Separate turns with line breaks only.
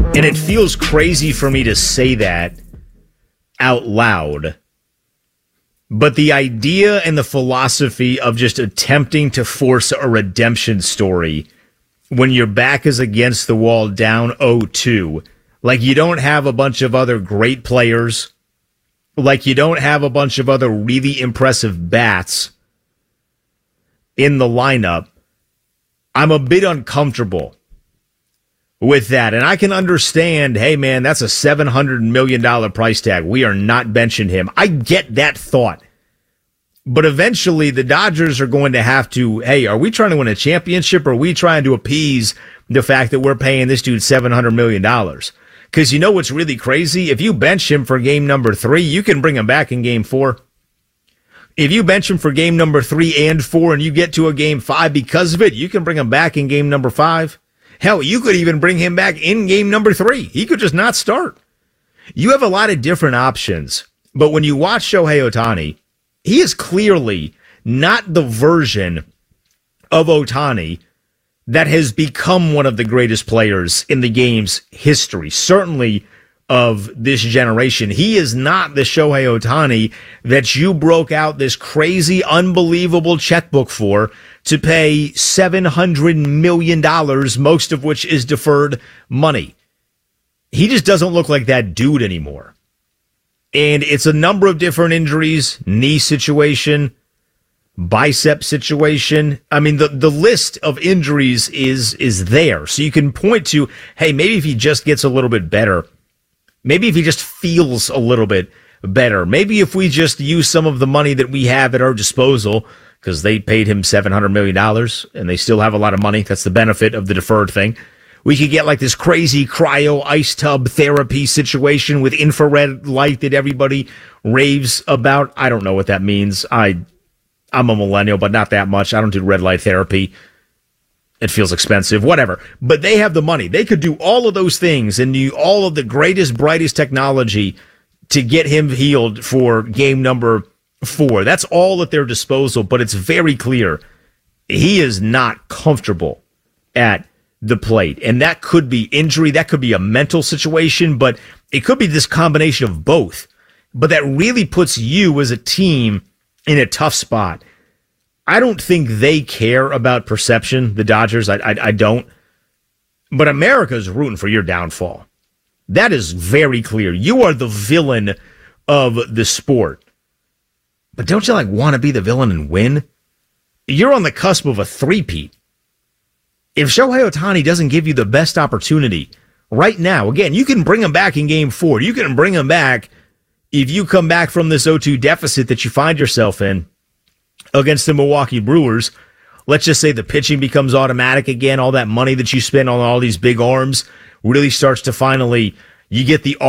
And it feels crazy for me to say that out loud. But the idea and the philosophy of just attempting to force a redemption story when your back is against the wall down 0-2, like you don't have a bunch of other great players, like you don't have a bunch of other really impressive bats in the lineup, I'm a bit uncomfortable with that. And I can understand, hey, man, that's a $700 million price tag. We are not benching him. I get that thought. But eventually the Dodgers are going to have to, hey, are we trying to win a championship or are we trying to appease the fact that we're paying this dude $700 million? Because you know what's really crazy? If you bench him for game number 3, you can bring him back in game 4. If you bench him for game number 3 and 4 and you get to a game 5 because of it, you can bring him back in game number 5. Hell, you could even bring him back in game number 3. He could just not start. You have a lot of different options. But when you watch Shohei Ohtani, he is clearly not the version of Ohtani that has become one of the greatest players in the game's history, certainly of this generation. He is not the Shohei Ohtani that you broke out this crazy, unbelievable checkbook for to pay $700 million, most of which is deferred money. He just doesn't look like that dude anymore. And it's a number of different injuries, knee situation, bicep situation. I mean, the list of injuries is there. So you can point to, hey, maybe if he just gets a little bit better, maybe if he just feels a little bit better, maybe if we just use some of the money that we have at our disposal, because they paid him $700 million and they still have a lot of money. That's the benefit of the deferred thing. We could get like this crazy cryo ice tub therapy situation with infrared light that everybody raves about. I don't know what that means. I'm a millennial, but not that much. I don't do red light therapy. It feels expensive, whatever. But they have the money. They could do all of those things and do all of the greatest, brightest technology to get him healed for game number 4. That's all at their disposal, but it's very clear he is not comfortable at the plate. And that could be injury, that could be a mental situation, but it could be this combination of both. But that really puts you as a team in a tough spot. I don't think they care about perception, the Dodgers. I don't. But America's rooting for your downfall. That is very clear. You are the villain of the sport. But don't you want to be the villain and win? You're on the cusp of a three-peat. If Shohei Ohtani doesn't give you the best opportunity right now, again, you can bring him back in game 4. You can bring him back if you come back from this 0-2 deficit that you find yourself in against the Milwaukee Brewers. Let's just say the pitching becomes automatic again. All that money that you spend on all these big arms really starts to finally, you get the